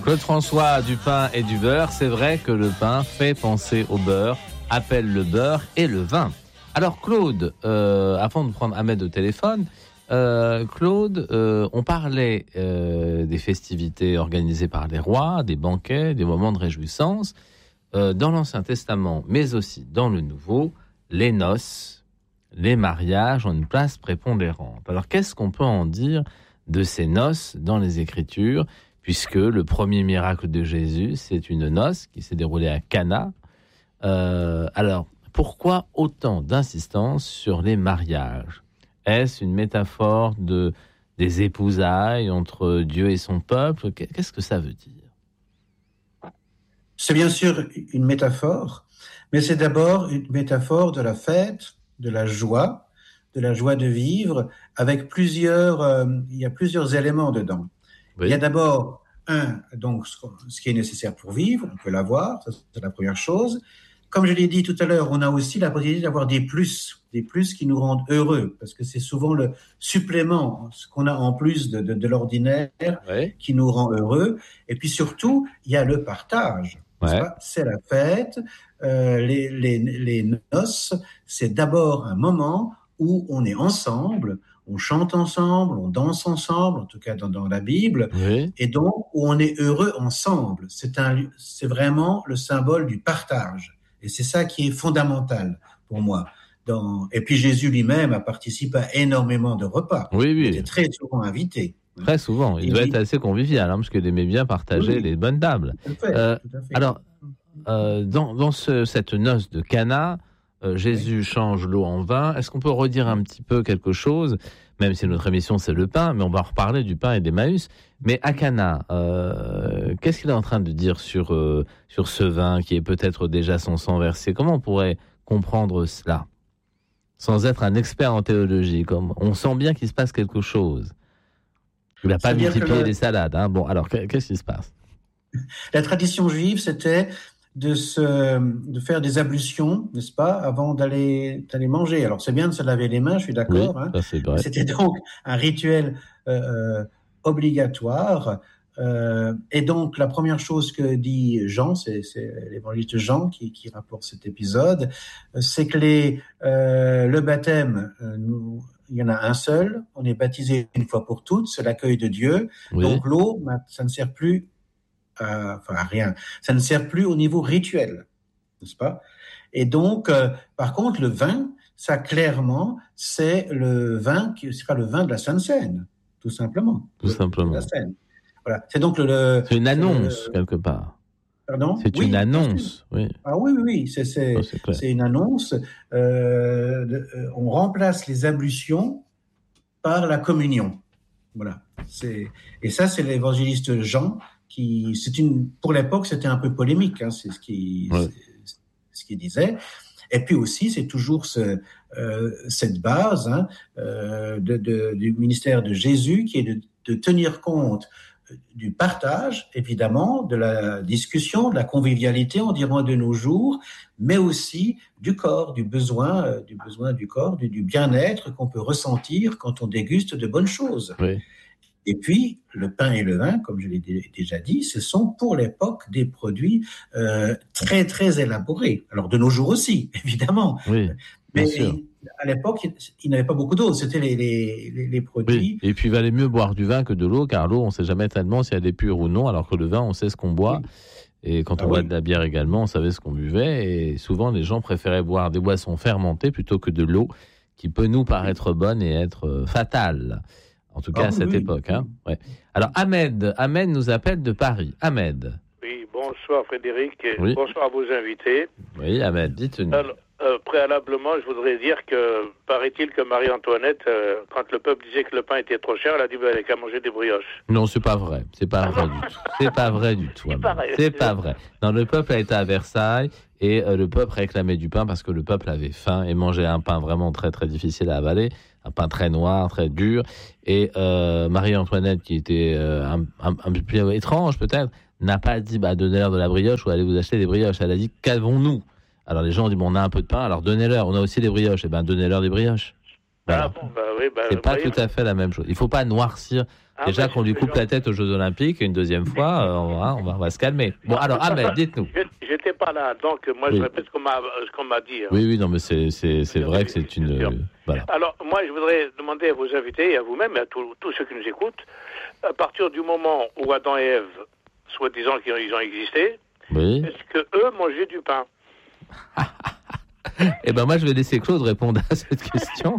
Claude François, du pain et du beurre. C'est vrai que le pain fait penser au beurre, appelle le beurre et le vin. Alors Claude, avant de prendre Ahmed au téléphone, Claude, on parlait des festivités organisées par les rois, des banquets, des moments de réjouissance. Dans l'Ancien Testament, mais aussi dans le Nouveau, les noces, les mariages ont une place prépondérante. Alors qu'est-ce qu'on peut en dire de ces noces dans les Écritures, puisque le premier miracle de Jésus, c'est une noce qui s'est déroulée à Cana. Alors, pourquoi autant d'insistance sur les mariages ? Est-ce une métaphore des épousailles entre Dieu et son peuple ? Qu'est-ce que ça veut dire ? C'est bien sûr une métaphore, mais c'est d'abord une métaphore de la fête, de la joie de vivre, avec il y a plusieurs éléments dedans. Oui. Il y a d'abord donc ce qui est nécessaire pour vivre, on peut l'avoir, ça, c'est la première chose. Comme je l'ai dit tout à l'heure, on a aussi la possibilité d'avoir des plus qui nous rendent heureux, parce que c'est souvent le supplément, ce qu'on a en plus de l'ordinaire, oui, qui nous rend heureux. Et puis surtout, il y a le partage. Ouais. C'est la fête, les noces, c'est d'abord un moment où on est ensemble, on chante ensemble, on danse ensemble, en tout cas dans la Bible, oui, et donc où on est heureux ensemble. C'est vraiment le symbole du partage. Et c'est ça qui est fondamental pour moi. Et puis Jésus lui-même a participé à énormément de repas. Oui. Il était très souvent invité. Très souvent. Il doit être assez convivial, parce qu'il aimait bien partager les bonnes tables. Tout à fait. Alors, dans cette noce de Cana, Jésus change l'eau en vin. Est-ce qu'on peut redire un petit peu quelque chose, même si notre émission c'est le pain, mais on va reparler du pain et d'Emmaüs. Mais à Cana, qu'est-ce qu'il est en train de dire sur ce vin qui est peut-être déjà son sang versé ? Comment on pourrait comprendre cela sans être un expert en théologie? On sent bien qu'il se passe quelque chose. Il n'a pas multiplié les salades. Hein. Bon, alors qu'est-ce qui se passe ? La tradition juive, c'était de faire des ablutions, n'est-ce pas, avant d'aller manger. Alors c'est bien de se laver les mains, je suis d'accord. Oui, ça, c'est vrai. C'était donc un rituel obligatoire. Et donc la première chose que dit Jean, c'est l'évangéliste Jean qui rapporte cet épisode, c'est que le baptême, il y en a un seul, on est baptisé une fois pour toutes, c'est l'accueil de Dieu. Oui. Donc l'eau, ça ne sert plus rien. Ça ne sert plus au niveau rituel, n'est-ce pas ? Et donc, par contre, le vin, ça clairement, c'est le vin qui sera le vin de la Sainte Seine, tout simplement. Tout simplement. De la Seine. Voilà. C'est donc c'est une annonce quelque part. Pardon ? C'est une annonce. Oui. Ah oui, c'est une annonce. On remplace les ablutions par la communion. Voilà. Et ça, c'est l'évangéliste Jean. Pour l'époque, c'était un peu polémique, hein, c'est ce qu'il disait. Et puis aussi, c'est toujours cette base du ministère de Jésus qui est de tenir compte du partage, évidemment, de la discussion, de la convivialité, on dirait de nos jours, mais aussi du corps, du besoin du corps, du bien-être qu'on peut ressentir quand on déguste de bonnes choses. Oui. Et puis, le pain et le vin, comme je l'ai déjà dit, ce sont pour l'époque des produits très, très élaborés. Alors, de nos jours aussi, évidemment. Oui, mais sûr. À l'époque, il n'avait pas beaucoup d'eau. C'était les produits. Oui. Et puis, il valait mieux boire du vin que de l'eau, car l'eau, on ne sait jamais tellement si elle est pure ou non, alors que le vin, on sait ce qu'on boit. Oui. Et quand on boit de la bière également, on savait ce qu'on buvait. Et souvent, les gens préféraient boire des boissons fermentées plutôt que de l'eau, qui peut nous paraître bonne et être fatale. En tout cas, à cette époque. Hein. Ouais. Alors, Ahmed nous appelle de Paris. Ahmed. Oui, bonsoir Frédéric. Oui. Bonsoir à vos invités. Oui, Ahmed, dites-nous. Alors, préalablement, je voudrais dire que, paraît-il que Marie-Antoinette, quand le peuple disait que le pain était trop cher, elle a dit qu'elle qu'à manger des brioches. Non, c'est pas vrai. C'est pas vrai du tout. C'est pas vrai du tout. C'est pas vrai. Non, le peuple a été à Versailles et le peuple réclamait du pain parce que le peuple avait faim et mangeait un pain vraiment très, très difficile à avaler. Un pain très noir, très dur. Et Marie-Antoinette, qui était un peu plus étrange peut-être, n'a pas dit donnez-leur de la brioche ou allez vous acheter des brioches. Elle a dit qu'avons-nous ? Alors les gens ont dit on a un peu de pain, alors donnez-leur. On a aussi des brioches. Donnez-leur des brioches. Voilà. Ah bon, bah oui, C'est pas voyez. tout à fait la même chose. Il faut pas noircir. Ah, Déjà bah, qu'on lui coupe la tête aux Jeux Olympiques, et une deuxième fois, on va se calmer. Bon, alors, de toute Ahmed, façon, dites-nous. j'étais pas là, donc moi je Oui. répète ce qu'on m'a dit. Hein. Oui, oui, non, mais c'est vrai que c'est Bien sûr. une. Voilà. Alors, moi, je voudrais demander à vos invités et à vous-même et à tous ceux qui nous écoutent, à partir du moment où Adam et Ève, soi-disant qu'ils ont existé, Oui. est-ce que eux mangeaient du pain? Eh ben, moi, je vais laisser Claude répondre à cette question.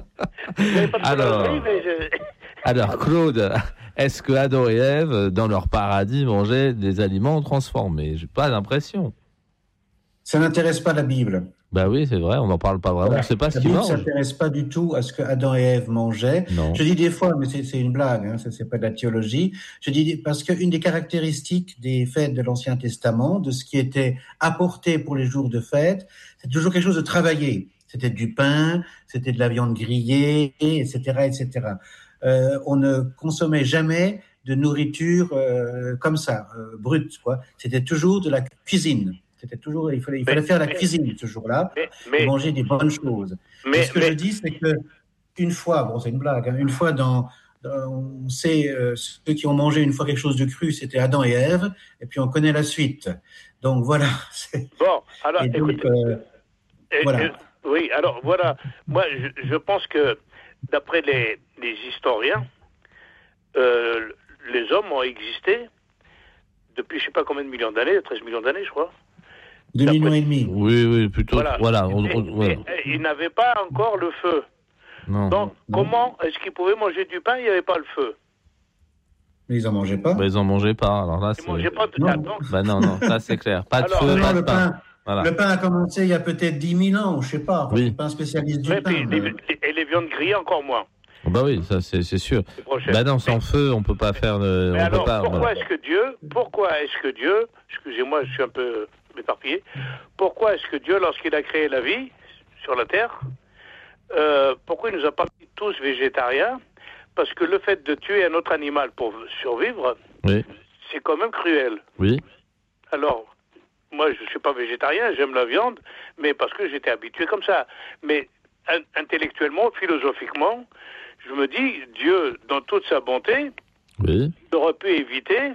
Alors, Claude, est-ce que Adam et Ève, dans leur paradis, mangeaient des aliments transformés? J'ai pas l'impression. Ça n'intéresse pas la Bible. Bah oui, c'est vrai, on n'en parle pas vraiment. Voilà. On ne sait pas ce La qu'ils Bible mangent. s'intéresse pas du tout à ce que Adam et Ève mangeaient. Non. Je dis des fois, mais c'est une blague, hein, ça c'est pas de la théologie. Je dis parce qu'une des caractéristiques des fêtes de l'Ancien Testament, de ce qui était apporté pour les jours de fête, c'est toujours quelque chose de travaillé. C'était du pain, c'était de la viande grillée, etc., etc. On ne consommait jamais de nourriture comme ça, brute, quoi. C'était toujours de la cuisine. C'était toujours, il fallait faire la cuisine ce jour-là et manger des bonnes choses. Et ce que je dis, c'est que une fois, bon, c'est une blague, hein, une fois on sait ceux qui ont mangé une fois quelque chose de cru, c'était Adam et Ève, et puis on connaît la suite. Donc voilà. Bon, alors et donc, écoutez, voilà. Oui, alors voilà, moi je pense que d'après les historiens, les hommes ont existé depuis je ne sais pas combien de millions d'années, 13 millions d'années je crois. 2,5 millions. Oui, plutôt. Voilà. Mais ils n'avaient pas encore le feu. Non. Donc, comment est-ce qu'ils pouvaient manger du pain? Il n'y avait pas le feu. Mais ils n'en mangeaient pas. Bah, ils n'en mangeaient pas. Alors là, ils ne mangeaient pas de pain. Non, ça c'est clair. Pas de feu, pas de pain. Voilà. Le pain a commencé il y a peut-être 10 000 ans, je ne sais pas. Oui. Je ne suis pas un spécialiste du pain. Et les viandes grillées encore moins. Bah oui, ça c'est sûr. Bah non, sans feu, on peut pas faire. Mais alors, pourquoi est-ce que Dieu, excusez-moi, je suis un peu éparpillé, pourquoi est-ce que Dieu, lorsqu'il a créé la vie sur la terre, pourquoi il nous a pas mis tous végétariens? Parce que le fait de tuer un autre animal pour survivre, c'est quand même cruel. Oui. Alors, moi, je ne suis pas végétarien, j'aime la viande, mais parce que j'étais habitué comme ça. Mais intellectuellement, philosophiquement, je me dis, Dieu, dans toute sa bonté, aurait pu éviter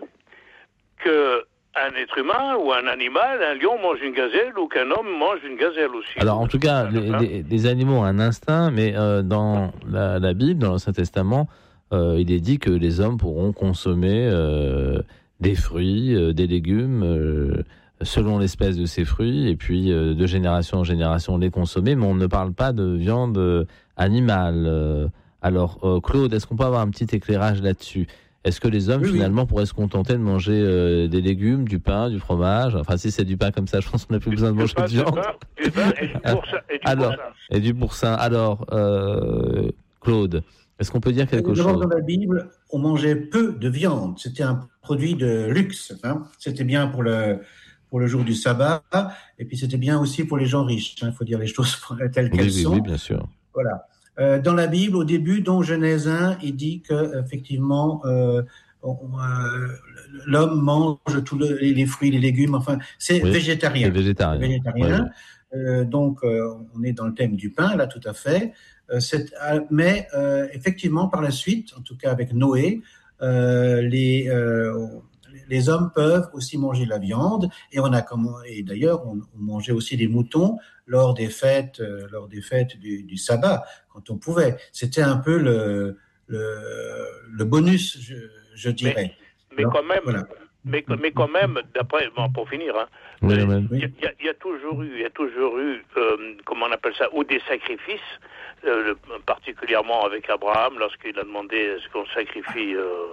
qu'un être humain ou un animal, un lion mange une gazelle ou qu'un homme mange une gazelle aussi. Alors, en tout cas, les animaux ont un instinct, mais dans la Bible, dans l'Ancien Testament, il est dit que les hommes pourront consommer des fruits, des légumes, selon l'espèce de ces fruits, et puis de génération en génération les consommer, mais on ne parle pas de viande animale. Alors, Claude, est-ce qu'on peut avoir un petit éclairage là-dessus? Est-ce que les hommes, finalement, pourraient se contenter de manger des légumes, du pain, du fromage? Enfin, si c'est du pain comme ça, je pense qu'on n'a plus besoin de manger de viande. Du pain et du boursin. Et du boursin. Alors, Claude, est-ce qu'on peut dire quelque chose? Dans la Bible, on mangeait peu de viande. C'était un produit de luxe. Hein. C'était bien pour le jour du sabbat, et puis c'était bien aussi pour les gens riches. Il faut dire les choses telles qu'elles sont. Oui, bien sûr. Voilà. Dans la Bible, au début, dans Genèse 1, il dit que effectivement, l'homme mange tous les fruits, les légumes. Enfin, c'est végétarien. C'est végétarien. Donc, on est dans le thème du pain là, tout à fait. Mais effectivement, par la suite, en tout cas avec Noé, les hommes peuvent aussi manger la viande, et d'ailleurs on mangeait aussi des moutons lors des fêtes du sabbat quand on pouvait. C'était un peu le bonus, je dirais. Mais quand même. Voilà. Mais quand même, d'après, pour finir, il y a toujours eu, comment on appelle ça, ou des sacrifices, particulièrement avec Abraham, lorsqu'il a demandé est-ce qu'on sacrifie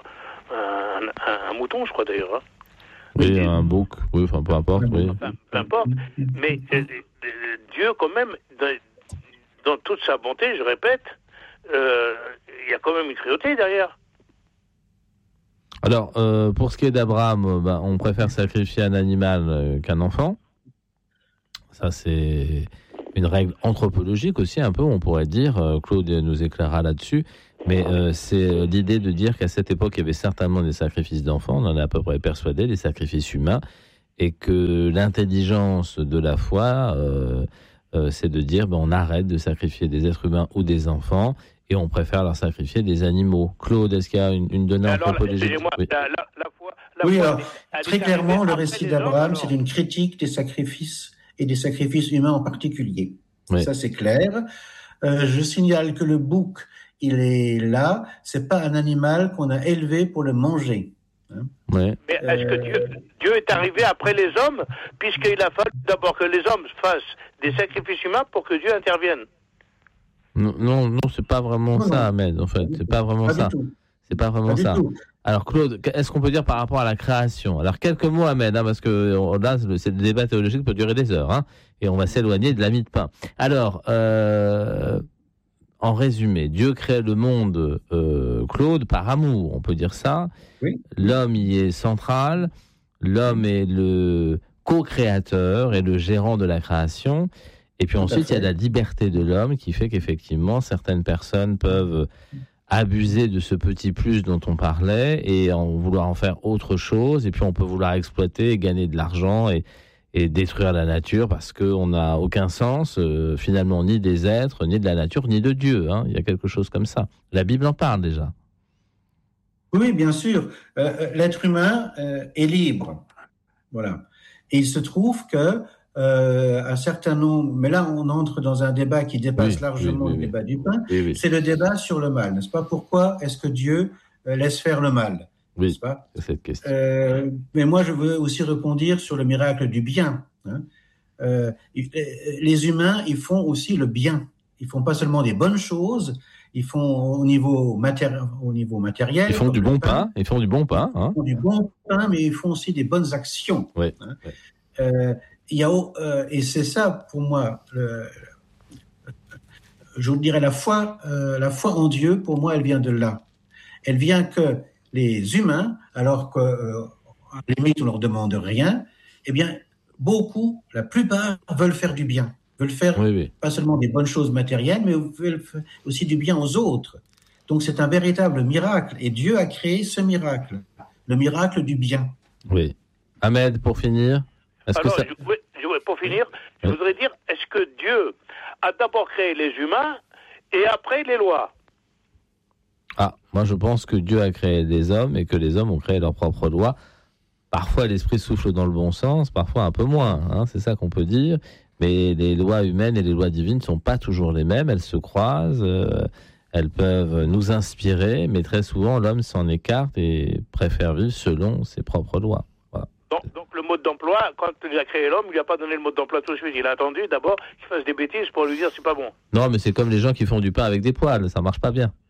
un mouton, je crois d'ailleurs. Hein. Oui, un bouc, oui, enfin peu importe. Oui. Peu importe, mais Dieu, quand même, dans toute sa bonté, je répète, il y a quand même une cruauté derrière. Alors, pour ce qui est d'Abraham, on préfère sacrifier un animal qu'un enfant. Ça, c'est une règle anthropologique aussi, un peu, on pourrait dire. Claude nous éclairera là-dessus. Mais c'est l'idée de dire qu'à cette époque, il y avait certainement des sacrifices d'enfants, on en est à peu près persuadé, des sacrifices humains, et que l'intelligence de la foi c'est de dire on arrête de sacrifier des êtres humains ou des enfants et on préfère leur sacrifier des animaux. Claude, est-ce qu'il y a une donnée anthropologique? Oui, alors, très clairement, le récit d'Abraham, c'est une critique des sacrifices et des sacrifices humains en particulier. Oui. Ça, c'est clair. Je signale que le bouc, il est là, c'est pas un animal qu'on a élevé pour le manger. Hein. Ouais. Mais est-ce que Dieu est arrivé après les hommes, puisqu'il a fallu d'abord que les hommes fassent des sacrifices humains pour que Dieu intervienne? Non, c'est pas vraiment ça, Ahmed, en fait. C'est pas vraiment ça. C'est pas vraiment ça. Alors, Claude, est-ce qu'on peut dire par rapport à la création? Alors, quelques mots, Ahmed, parce que là, le débat théologique peut durer des heures, hein, et on va s'éloigner de la mie de pain. Alors, en résumé, Dieu crée le monde, Claude, par amour, on peut dire ça. Oui. L'homme y est central, l'homme est le co-créateur et le gérant de la création. Et puis ensuite, il y a la liberté de l'homme qui fait qu'effectivement, certaines personnes peuvent abuser de ce petit plus dont on parlait et vouloir en faire autre chose. Et puis, on peut vouloir exploiter et gagner de l'argent et détruire la nature parce qu'on n'a aucun sens, finalement, ni des êtres, ni de la nature, ni de Dieu. Hein. Il y a quelque chose comme ça. La Bible en parle déjà. Oui, bien sûr. L'être humain est libre. Voilà. Et il se trouve que un certain nombre, mais là on entre dans un débat qui dépasse largement le débat du pain, c'est le débat sur le mal, n'est-ce pas? Pourquoi est-ce que Dieu laisse faire le mal, n'est-ce pas? C'est cette question. Mais moi je veux aussi rebondir sur le miracle du bien. Hein. Les humains, ils font aussi le bien. Ils font pas seulement des bonnes choses, ils font au niveau matériel. Ils font du bon pain. Ils font du bon pain. Hein. Ils font du bon pain, mais ils font aussi des bonnes actions. Oui. Hein. Et c'est ça pour moi, je vous dirais la foi en Dieu, pour moi, elle vient de là. Elle vient que les humains, alors qu'à la limite on leur demande rien, eh bien beaucoup, la plupart veulent faire du bien, veulent faire pas seulement des bonnes choses matérielles, mais veulent faire aussi du bien aux autres. Donc c'est un véritable miracle, et Dieu a créé ce miracle, le miracle du bien. Oui. Ahmed, pour finir. Alors, pour finir, je voudrais dire, est-ce que Dieu a d'abord créé les humains et après les lois? Moi je pense que Dieu a créé des hommes et que les hommes ont créé leurs propres lois. Parfois l'esprit souffle dans le bon sens, parfois un peu moins, hein, c'est ça qu'on peut dire. Mais les lois humaines et les lois divines ne sont pas toujours les mêmes, elles se croisent, elles peuvent nous inspirer, mais très souvent l'homme s'en écarte et préfère vivre selon ses propres lois. Donc le mode d'emploi, quand il a créé l'homme, il lui a pas donné le mode d'emploi tout de suite. Il a attendu d'abord qu'il fasse des bêtises pour lui dire c'est pas bon. Non, mais c'est comme les gens qui font du pain avec des poêles, ça marche pas bien.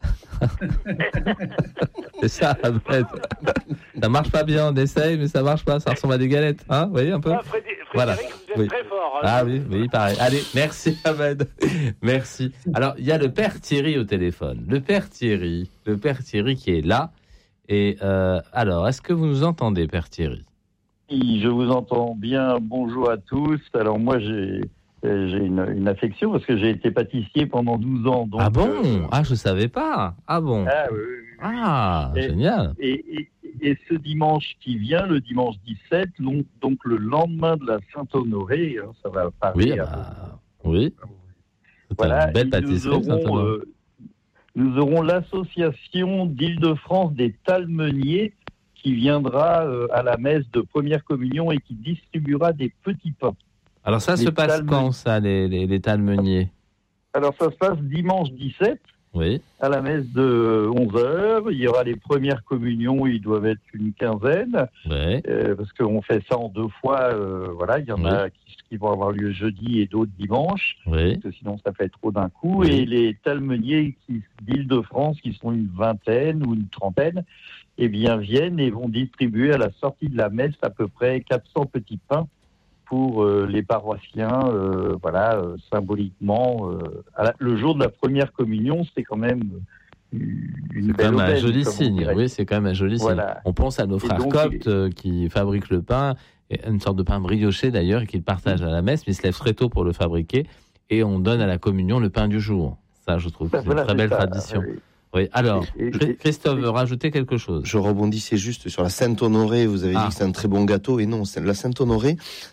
C'est ça, en fait. Ça marche pas bien, on essaye, mais ça marche pas, ça ressemble à des galettes. Hein, vous voyez un peu? Frédéric, voilà. Vous êtes très fort. Hein, oui, pareil. Allez, merci Ahmed. Merci. Alors, il y a le père Thierry au téléphone. Le père Thierry qui est là. Et alors, est-ce que vous nous entendez, père Thierry? Je vous entends bien. Bonjour à tous. Alors moi, j'ai une affection parce que j'ai été pâtissier pendant 12 ans. Donc, ah bon? Je savais pas. Ah bon? Génial. Et ce dimanche qui vient, le dimanche 17, donc le lendemain de la Saint-Honoré, hein, ça va parler. Oui. C'est voilà, une belle pâtisserie, Saint-Honoré. Nous aurons l'association d'Île-de-France des Talmeniers qui viendra à la messe de première communion et qui distribuera des petits pains. Alors ça se passe quand, ça, les talmeniers? Alors ça se passe dimanche 17, à la messe de 11h. Il y aura les premières communions, ils doivent être une quinzaine, parce qu'on fait ça en 2 fois. Il y en a qui vont avoir lieu jeudi et d'autres dimanche, parce que sinon ça fait trop d'un coup. Et les talmeniers d'Île-de-France, qui sont une vingtaine ou une trentaine, viennent et vont distribuer à la sortie de la messe à peu près 400 petits pains pour les paroissiens, symboliquement. Le jour de la première communion, c'est quand même une belle aubaine, un joli signe. Oui, c'est quand même un joli signe. On pense à nos frères coptes qui fabriquent le pain, une sorte de pain brioché d'ailleurs, et qu'ils partagent à la messe, mais ils se lèvent très tôt pour le fabriquer, et on donne à la communion le pain du jour. Ça, je trouve que c'est une très belle tradition. Oui, alors, Christophe veut rajouter quelque chose. Je rebondissais juste sur la Saint-Honoré. Vous avez dit que c'est un très bon gâteau. Et non, la Saint-Honoré,